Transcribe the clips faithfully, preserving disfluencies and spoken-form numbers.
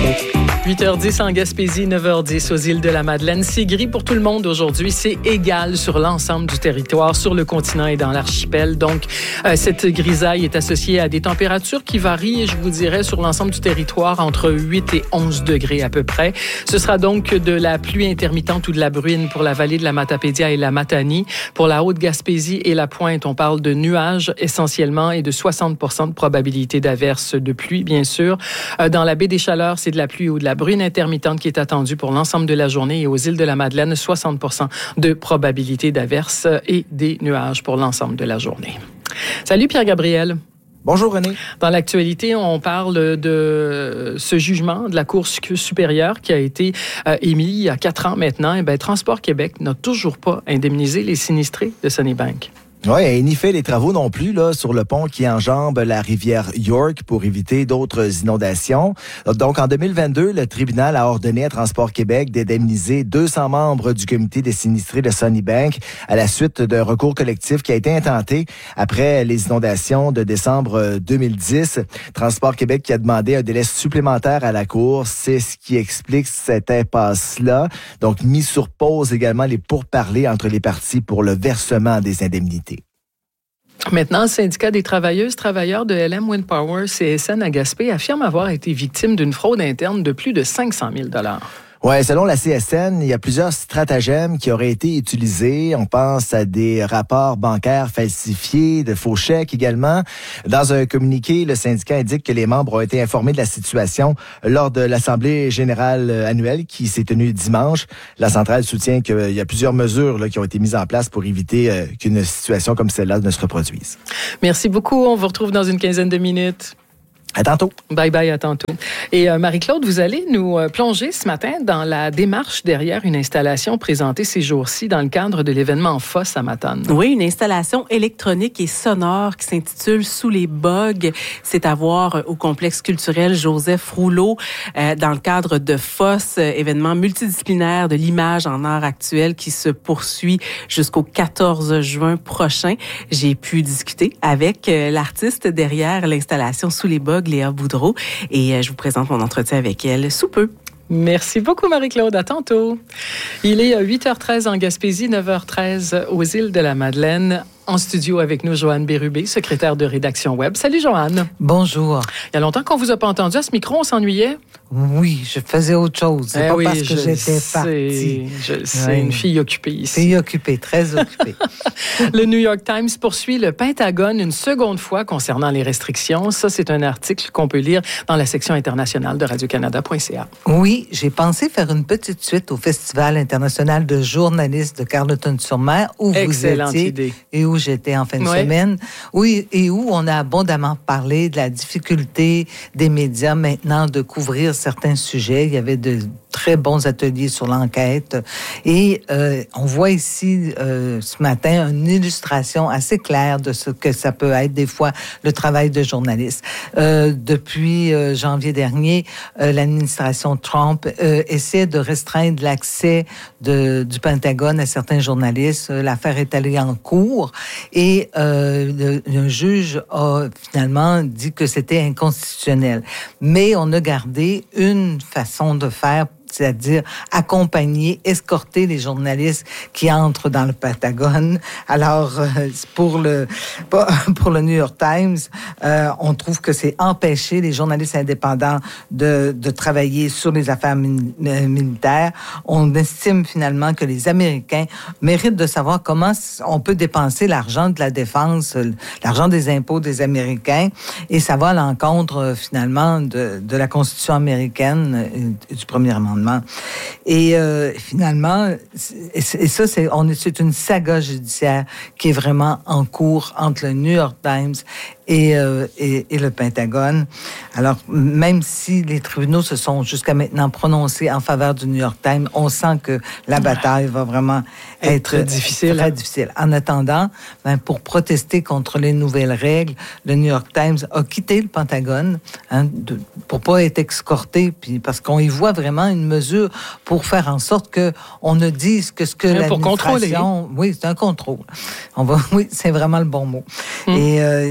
huit heures dix en Gaspésie, neuf heures dix aux îles de la Madeleine. C'est gris pour tout le monde aujourd'hui. C'est égal sur l'ensemble du territoire, sur le continent et dans l'archipel. Donc, euh, cette grisaille est associée à des températures qui varient, je vous dirais, sur l'ensemble du territoire entre huit et onze degrés à peu près. Ce sera donc de la pluie intermittente ou de la bruine pour la vallée de la Matapédia et la Matanie. Pour la Haute-Gaspésie et la Pointe, on parle de nuages essentiellement et de soixante pour cent de probabilité d'averse de pluie, bien sûr. Euh, dans la baie des Chaleurs, c'est de la pluie ou de la bruine intermittente qui est attendue pour l'ensemble de la journée et aux îles de la Madeleine, soixante pour cent de probabilité d'averse et des nuages pour l'ensemble de la journée. Salut Pierre-Gabriel. Bonjour René. Dans l'actualité, on parle de ce jugement de la Cour supérieure qui a été euh, émis il y a quatre ans maintenant. Et bien, Transport Québec n'a toujours pas indemnisé les sinistrés de Sunnybank. Oui, et n'y fait les travaux non plus là sur le pont qui enjambe la rivière York pour éviter d'autres inondations. Donc, en deux mille vingt-deux, le tribunal a ordonné à Transport Québec d'indemniser deux cents membres du comité des sinistrés de Sunnybank à la suite d'un recours collectif qui a été intenté après les inondations de décembre deux mille dix. Transport Québec qui a demandé un délai supplémentaire à la Cour. C'est ce qui explique cette impasse-là. Donc, mis sur pause également les pourparlers entre les parties pour le versement des indemnités. Maintenant, le syndicat des travailleuses travailleurs de L M Wind Power C S N à Gaspé affirme avoir été victime d'une fraude interne de plus de cinq cent mille dollars. Ouais, selon la C S N, il y a plusieurs stratagèmes qui auraient été utilisés. On pense à des rapports bancaires falsifiés, de faux chèques également. Dans un communiqué, le syndicat indique que les membres ont été informés de la situation lors de l'Assemblée générale annuelle qui s'est tenue dimanche. La centrale soutient qu'il y a plusieurs mesures là, qui ont été mises en place pour éviter euh, qu'une situation comme celle-là ne se reproduise. Merci beaucoup. On vous retrouve dans une quinzaine de minutes. À tantôt. Bye bye, à tantôt. Et euh, Marie-Claude, vous allez nous euh, plonger ce matin dans la démarche derrière une installation présentée ces jours-ci dans le cadre de l'événement F O S à Matane. Oui, une installation électronique et sonore qui s'intitule Sous les bogues. C'est à voir au complexe culturel Joseph Rouleau euh, dans le cadre de F O S, euh, événement multidisciplinaire de l'image en art actuel qui se poursuit jusqu'au quatorze juin prochain. J'ai pu discuter avec euh, l'artiste derrière l'installation Sous les bogues, Léa Boudreau, et je vous présente mon entretien avec elle sous peu. Merci beaucoup, Marie-Claude. À tantôt. Il est huit heures treize en Gaspésie, neuf heures treize aux îles de la Madeleine. En studio avec nous, Joanne Bérubé, secrétaire de rédaction web. Salut, Joanne. Bonjour. Il y a longtemps qu'on vous a pas entendu à ce micro, on s'ennuyait? Oui, je faisais autre chose. C'est eh pas oui, parce que j'étais sais, partie. Je sais, oui. Une fille occupée ici. Fille occupée, très occupée. Le New York Times poursuit le Pentagone une seconde fois concernant les restrictions. Ça, c'est un article qu'on peut lire dans la section internationale de radio canada point c a. Oui, j'ai pensé faire une petite suite au Festival international de journalistes de Carleton-sur-Mer où Excellente vous étiez idée. Et où j'étais en fin de ouais. semaine. Oui, et où on a abondamment parlé de la difficulté des médias maintenant de couvrir certains sujets. Il y avait de très bons ateliers sur l'enquête. Et euh, on voit ici, euh, ce matin, une illustration assez claire de ce que ça peut être, des fois, le travail de journaliste. Euh, depuis euh, janvier dernier, euh, l'administration Trump euh, essaie de restreindre l'accès de, du Pentagone à certains journalistes. L'affaire est allée en cours et euh, le, le juge a finalement dit que c'était inconstitutionnel. Mais on a gardé une façon de faire, c'est-à-dire accompagner, escorter les journalistes qui entrent dans le Pentagone. Alors, euh, pour le pour le New York Times, euh, on trouve que c'est empêcher les journalistes indépendants de, de travailler sur les affaires min- militaires. On estime finalement que les Américains méritent de savoir comment on peut dépenser l'argent de la défense, l'argent des impôts des Américains, et ça va à l'encontre finalement de, de la Constitution américaine et du premier amendement. Et euh, finalement, et ça, c'est, on est, c'est une saga judiciaire qui est vraiment en cours entre le New York Times et, euh, et, et le Pentagone. Alors, même si les tribunaux se sont jusqu'à maintenant prononcés en faveur du New York Times, on sent que la bataille va vraiment être, être très difficile. Très difficile. En attendant, ben, pour protester contre les nouvelles règles, le New York Times a quitté le Pentagone hein, de, pour pas être escorté, puis parce qu'on y voit vraiment une mesure pour faire en sorte que on ne dise que ce que mais l'administration... Pour contrôler. Oui, c'est un contrôle. On va, oui, c'est vraiment le bon mot. Mm. Et, euh,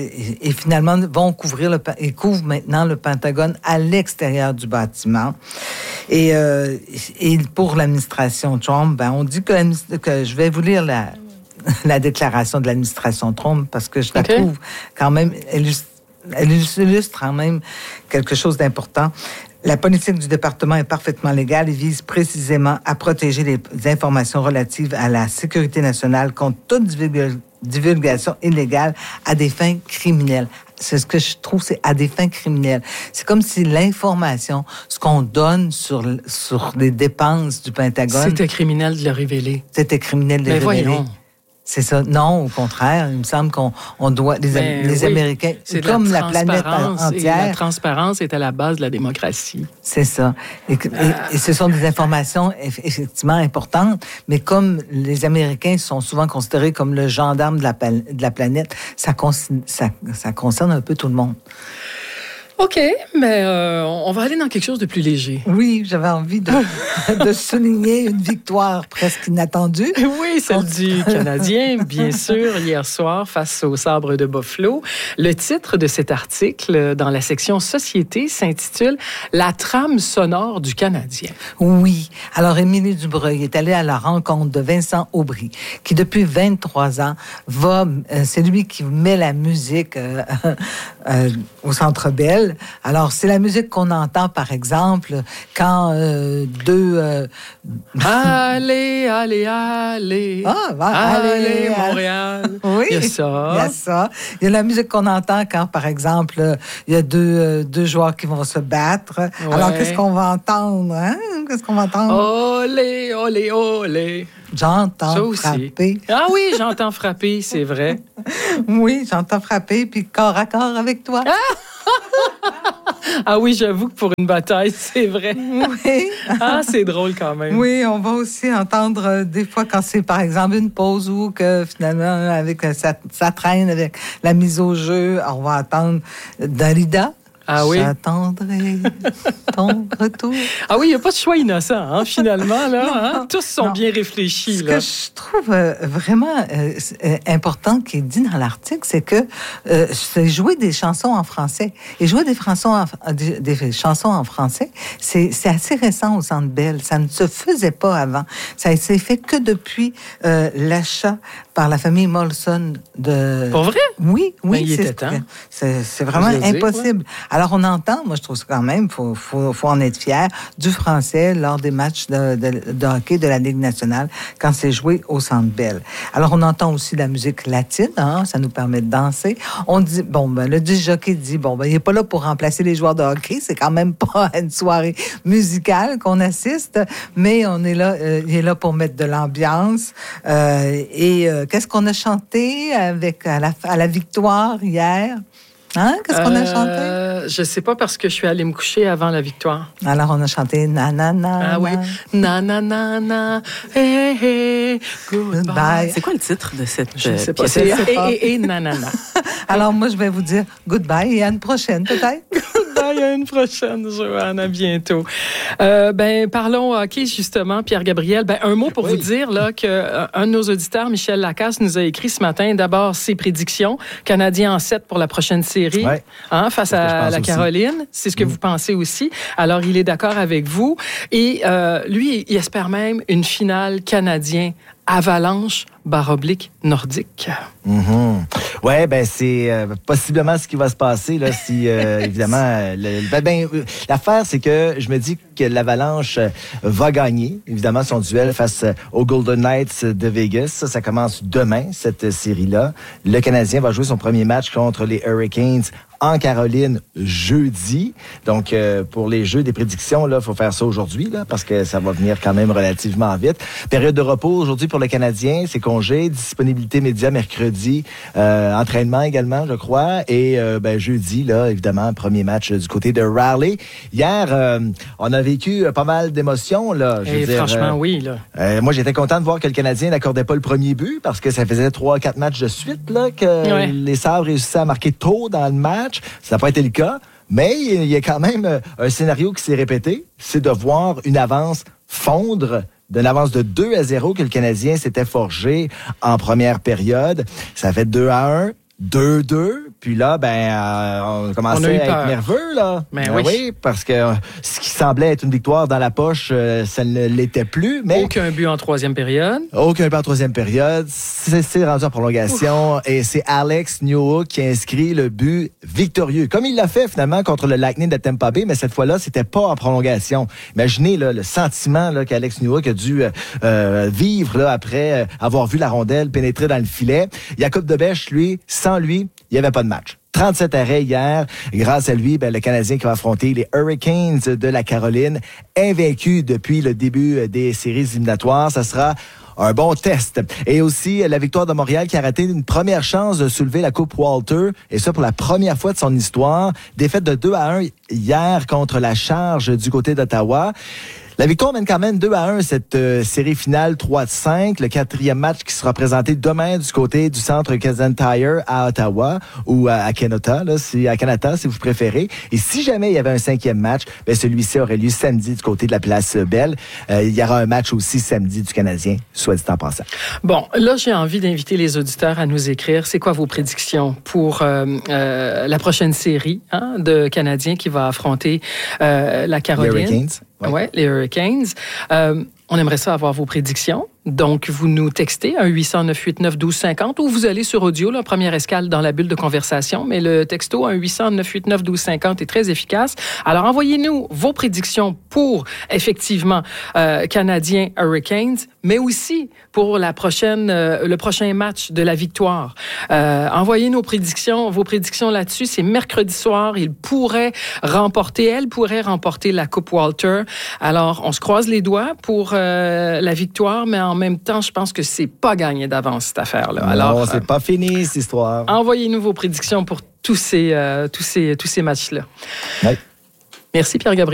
et finalement vont couvrir le et couvrent maintenant le Pentagone à l'extérieur du bâtiment. Et, euh, et pour l'administration Trump, ben on dit que, que je vais vous lire la la déclaration de l'administration Trump parce que je la okay. trouve quand même elle, elle illustre quand même quelque chose d'important. La politique du département est parfaitement légale et vise précisément à protéger les informations relatives à la sécurité nationale contre toute divulgation illégale à des fins criminelles. C'est ce que je trouve, c'est à des fins criminelles. C'est comme si l'information, ce qu'on donne sur, sur les dépenses du Pentagone... C'était criminel de le révéler. C'était criminel de le révéler. Voyons. C'est ça. Non, au contraire, il me semble qu'on on doit... Les, ben, les oui, Américains, comme la, la planète entière... Et la transparence est à la base de la démocratie. C'est ça. Et, et, et ce sont des informations effectivement importantes, mais comme les Américains sont souvent considérés comme le gendarme de la, de la planète, ça, ça, ça concerne un peu tout le monde. OK, mais euh, on va aller dans quelque chose de plus léger. Oui, j'avais envie de, de souligner une victoire presque inattendue. Oui, celle du Canadien, bien sûr, hier soir, face aux Sabres de Buffalo. Le titre de cet article, dans la section Société, s'intitule « La trame sonore du Canadien ». Oui. Alors, Émilie Dubreuil est allée à la rencontre de Vincent Aubry, qui depuis vingt-trois ans va... Euh, c'est lui qui met la musique euh, euh, au Centre Bell. Alors, c'est la musique qu'on entend, par exemple, quand euh, deux... Euh... Allez, allez, allez. Ah, va, allez, allez, Montréal. Oui, il y a ça. Il y a ça. Il y a la musique qu'on entend quand, par exemple, il y a deux, euh, deux joueurs qui vont se battre. Ouais. Alors, qu'est-ce qu'on va entendre? Hein? Qu'est-ce qu'on va entendre? Olé, olé, olé. J'entends frapper. Ah oui, j'entends frapper, c'est vrai. Oui, j'entends frapper, puis corps à corps avec toi. Ah! Ah oui, j'avoue que pour une bataille, c'est vrai. Oui. Ah, c'est drôle quand même. Oui, on va aussi entendre euh, des fois quand c'est, par exemple, une pause ou que finalement, avec ça, ça traîne avec la mise au jeu, on va entendre Dalida. Ah oui? J'attendrai ton retour. Ah oui, il n'y a pas de choix innocent, hein, finalement. Là, hein? Tous sont non. bien réfléchis. Ce là. que je trouve euh, vraiment euh, important qui est dit dans l'article, c'est que euh, c'est jouer des chansons en français. Et jouer des, chansons en, des, des chansons en français, c'est, c'est assez récent au Centre Bell. Ça ne se faisait pas avant. Ça s'est fait que depuis euh, l'achat par la famille Molson de... Pour vrai? Oui, oui. Ben, il c'est, était temps. C'est, c'est vraiment impossible. Dire, ouais. Alors, on entend, moi, je trouve ça quand même, il faut, faut, faut en être fier, du français lors des matchs de, de, de hockey de la Ligue nationale quand c'est joué au Centre Bell. Alors, on entend aussi la musique latine, hein, ça nous permet de danser. On dit, bon, ben, le disc jockey dit, bon, ben, il n'est pas là pour remplacer les joueurs de hockey, c'est quand même pas une soirée musicale qu'on assiste, mais on est là, euh, il est là pour mettre de l'ambiance. Euh, et euh, qu'est-ce qu'on a chanté avec, à la, à la victoire hier? Hein? Qu'est-ce qu'on a chanté? Euh, je sais pas parce que je suis allée me coucher avant la victoire. Alors, on a chanté na na na. Ah oui. Na na na na. Hey, hey, goodbye. goodbye. C'est quoi le titre de cette je sais pièce? Pas. C'est et, et, et na na na. Alors, moi, je vais vous dire goodbye et à une prochaine, peut-être. Goodbye, à une prochaine, Joanne. À bientôt. Euh, ben, parlons hockey, justement, Pierre-Gabriel. Ben, un mot pour oui. vous dire là, qu'un euh, de nos auditeurs, Michel Lacasse, nous a écrit ce matin, d'abord, ses prédictions. Canadien en sept pour la prochaine série. Ouais. Hein, face à la aussi. Caroline. C'est ce que mmh. vous pensez aussi. Alors, il est d'accord avec vous. Et euh, lui, il espère même une finale canadien Avalanche barre oblique nordique. Mm-hmm. Ouais, ben c'est euh, possiblement ce qui va se passer là si euh, évidemment le, ben, ben euh, l'affaire c'est que je me dis que l'Avalanche va gagner évidemment son duel face aux Golden Knights de Vegas. Ça, ça commence demain cette série-là. Le Canadien va jouer son premier match contre les Hurricanes en Caroline jeudi. Donc, euh, pour les jeux des prédictions, là, il faut faire ça aujourd'hui, là, parce que ça va venir quand même relativement vite. Période de repos aujourd'hui pour le Canadien, c'est congé, disponibilité média mercredi, euh, entraînement également, je crois, et euh, ben, jeudi, là, évidemment, premier match du côté de Raleigh. Hier, euh, on a vécu pas mal d'émotions, là. Je et veux dire, franchement, euh, oui, là. Euh, moi, j'étais content de voir que le Canadien n'accordait pas le premier but, parce que ça faisait trois, quatre matchs de suite, là, que ouais. les Sabres réussissaient à marquer tôt dans le match. Ça n'a pas été le cas, mais il y a quand même un scénario qui s'est répété, c'est de voir une avance fondre d'une avance de deux à zéro que le Canadien s'était forgé en première période. Ça fait deux à un, deux deux, Puis là, ben, euh, on commençait on a à être nerveux, là. Mais ben oui. oui, parce que euh, ce qui semblait être une victoire dans la poche, euh, ça ne l'était plus. Mais aucun but en troisième période. Aucun but en troisième période. C'est, c'est rendu en prolongation. Ouf. Et c'est Alex Newhook qui a inscrit le but victorieux. Comme il l'a fait finalement contre le Lightning de Tampa Bay, mais cette fois-là, c'était pas en prolongation. Imaginez là, le sentiment là, qu'Alex Newhook a dû euh, vivre là, après euh, avoir vu la rondelle pénétrer dans le filet. Jakub Dobeš, lui, sans lui, il n'y avait pas de match. trente-sept arrêts hier. Grâce à lui, ben, le Canadien qui va affronter les Hurricanes de la Caroline, invaincus depuis le début des séries éliminatoires. Ça sera un bon test. Et aussi, la victoire de Montréal qui a raté une première chance de soulever la Coupe Walter. Et ça, pour la première fois de son histoire. Défaite de deux à un hier contre la Charge du côté d'Ottawa. La victoire mène quand même deux à un cette euh, série finale trois à cinq. Le quatrième match qui sera présenté demain du côté du centre Kazan Tire à Ottawa ou à, à Canada, là, si, à Canada si vous préférez. Et si jamais il y avait un cinquième match, ben celui-ci aurait lieu samedi du côté de la Place Belle. Euh, il y aura un match aussi samedi du Canadien, soit dit en passant. Bon, là, j'ai envie d'inviter les auditeurs à nous écrire. C'est quoi vos prédictions pour euh, euh, la prochaine série hein, de Canadiens qui va affronter euh, la Caroline? Les Hurricanes. Oui, ouais, les Hurricanes. Euh, on aimerait ça avoir vos prédictions. Donc, vous nous textez un huit cent neuf huit neuf douze cinquante ou vous allez sur audio, la première escale dans la bulle de conversation. Mais le texto un huit cent neuf huit neuf douze cinquante est très efficace. Alors, envoyez-nous vos prédictions pour, effectivement, euh, Canadiens Hurricanes, mais aussi pour la prochaine, euh, le prochain match de la victoire. Euh, envoyez nos prédictions, vos prédictions là-dessus. C'est mercredi soir. Il pourrait remporter, elle pourrait remporter la Coupe Walter. Alors, on se croise les doigts pour euh, la victoire, mais en En même temps, je pense que c'est pas gagné d'avance, cette affaire-là. Non, Alors, c'est euh, pas fini, cette histoire. Envoyez-nous vos prédictions pour tous ces, euh, tous ces, tous ces matchs-là. Oui. Merci, Pierre-Gabriel.